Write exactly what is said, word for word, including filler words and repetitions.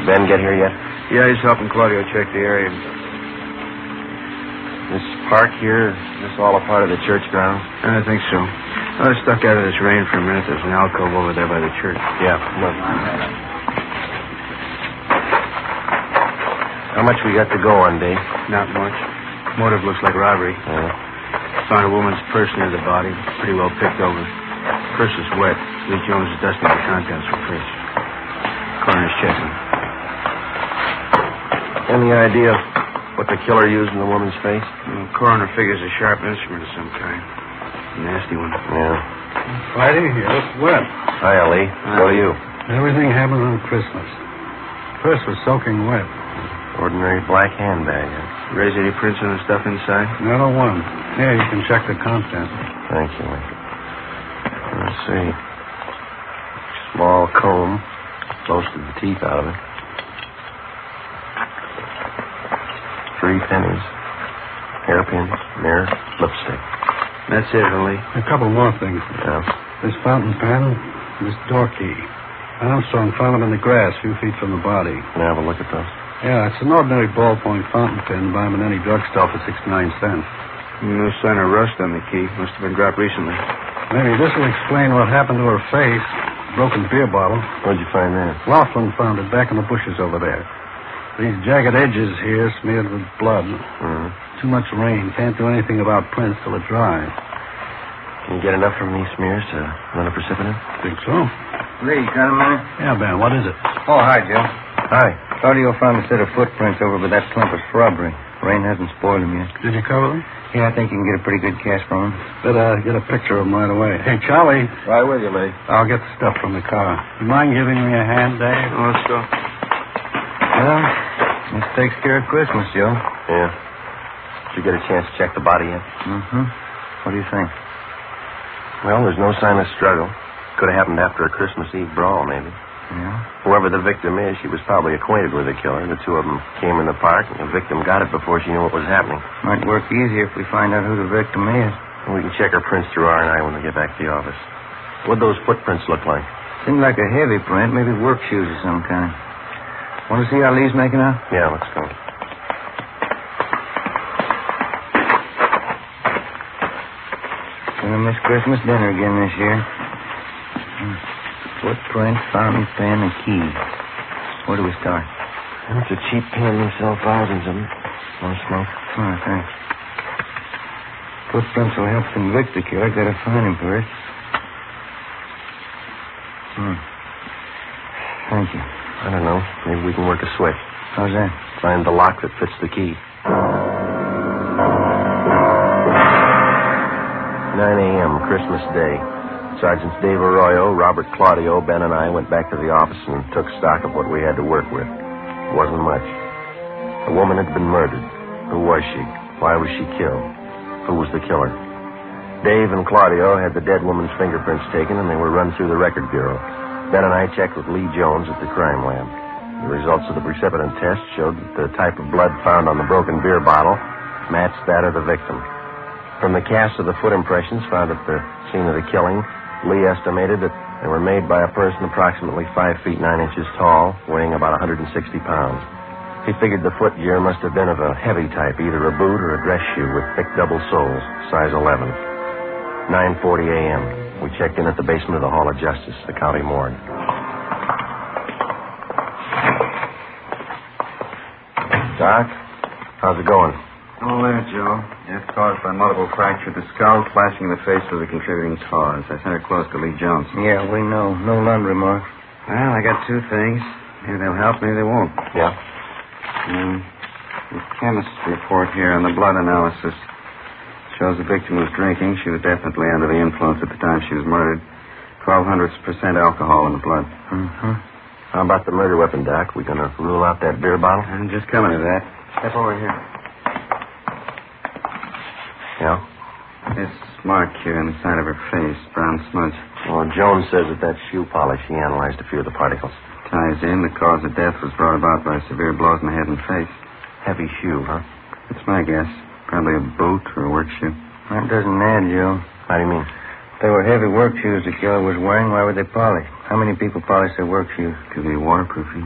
Ben get here yet? Yeah, he's helping Claudio check the area. This park here, is this all a part of the church grounds? I think so. I was stuck out of this rain for a minute. There's an alcove over there by the church. Yeah, look. How much we got to go on, Dave? Not much. Motive looks like robbery. Yeah. Found a woman's purse near the body. Pretty well picked over. Purse is wet. Lee Jones is dusting the contents for Chris. Coroner's checking. Any idea what the killer used in the woman's face? Well, coroner figures a sharp instrument of some kind. A nasty one. Yeah. Friday, you look wet. Hi, Lee. So do you. Everything happened on Christmas. Purse was soaking wet. Ordinary black handbag. Raise any prints on the stuff inside? Not a one. Here, you can check the contents. Thank you, Lee. Let's see. Small comb. Most of the teeth out of it. Three pennies. Hairpins. Mirror. Lipstick. That's it, Lee. A couple more things. Yeah. This fountain pen, this door key. Armstrong found them in the grass a few feet from the body. Can I have a look at those? Yeah, it's an ordinary ballpoint fountain pen. Buy them in any drugstore for sixty-nine cents. No sign of rust on the key. Must have been dropped recently. Maybe this will explain what happened to her face. Broken beer bottle. Where'd you find that? Laughlin found it back in the bushes over there. These jagged edges here smeared with blood. Mm-hmm. Too much rain. Can't do anything about prints till it dries. Can you get enough from these smears to run a precipitant? Think so? Lee, got a minute? Yeah, Ben, what is it? Oh, hi, Joe. Hi. Claudio found a set of footprints over by that clump of shrubbery. Rain hasn't spoiled them yet. Did you cover them? Yeah, I think you can get a pretty good cast from them. Better get a picture of them right away. Hey, Charlie. Right with you, Lee. I'll get the stuff from the car. You mind giving me a hand, Dave? Oh, let's go. Well, this takes care of Christmas, Joe. Yeah. Did you get a chance to check the body yet? Mm-hmm. What do you think? Well, there's no sign of struggle. Could have happened after a Christmas Eve brawl, maybe. Yeah? Whoever the victim is, she was probably acquainted with the killer. The two of them came in the park, and the victim got it before she knew what was happening. Might work easier if we find out who the victim is. And we can check her prints through R and I when we get back to the office. What'd those footprints look like? Seemed like a heavy print, maybe work shoes of some kind. Want to see how Lee's making out? Yeah, let's go. Gonna miss Christmas dinner again this year. Hmm. Footprint, fountain pen, and key. Where do we start? It's a cheap pen. They sell thousands of them. Want to smoke? Oh, thanks. Footprints will help convict the killer. Gotta find him first. Hmm. Thank you. I don't know. Maybe we can work a switch. How's that? Find the lock that fits the key. nine a.m., Christmas Day. Sergeants Dave Arroyo, Robert Claudio, Ben, and I went back to the office and took stock of what we had to work with. It wasn't much. A woman had been murdered. Who was she? Why was she killed? Who was the killer? Dave and Claudio had the dead woman's fingerprints taken, and they were run through the record bureau. Ben and I checked with Lee Jones at the crime lab. The results of the precipitant test showed that the type of blood found on the broken beer bottle matched that of the victim. From the cast of the foot impressions found at the scene of the killing, Lee estimated that they were made by a person approximately five feet nine inches tall, weighing about one hundred sixty pounds. He figured the foot gear must have been of a heavy type, either a boot or a dress shoe with thick double soles, size eleven. nine forty a.m. We checked in at the basement of the Hall of Justice, the county morgue. Doc, how's it going? All there, Joe. Death caused by multiple fracture of the skull, flashing in the face of the contributing cause. I sent her close to Lee Jones. Yeah, we know. No laundry marks. Well, I got two things. Maybe they'll help, maybe they won't. Yeah? Um, the chemist's report here on the blood analysis shows the victim was drinking. She was definitely under the influence at the time she was murdered. twelve hundredths percent alcohol in the blood. Mm-hmm. How about the murder weapon, Doc? We gonna rule out that beer bottle? I'm just coming to that. Step over here. Yeah? This mark here on the side of her face, brown smudge. Well, Jones says that that's shoe polish. He analyzed a few of the particles. Ties in. The cause of death was brought about by severe blows in the head and face. Heavy shoe, huh? That's my guess. Probably a boot or a work shoe. That doesn't add, Joe. How do you mean? If they were heavy work shoes the killer was wearing, why would they polish? How many people polish their work shoes? Could be waterproofing.